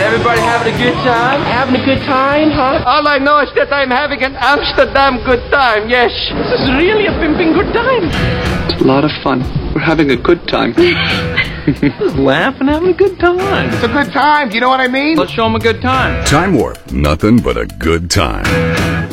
Everybody having a good time? Having a good time, huh? All I know is that I'm having an Amsterdam good time, yes. This is really a pimping good time. It's a lot of fun. We're having a good time. Laughing, having a good time. It's a good time, do you know what I mean? Let's show them a good time. Time Warp, nothing but a good time.